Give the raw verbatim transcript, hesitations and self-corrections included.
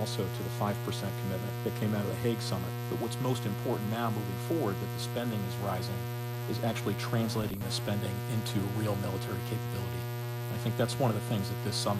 also to the five percent commitment that came out of the Hague Summit. But what's most important now moving forward that the spending is rising is actually translating the spending into real military capability. I think that's one of the things that this summit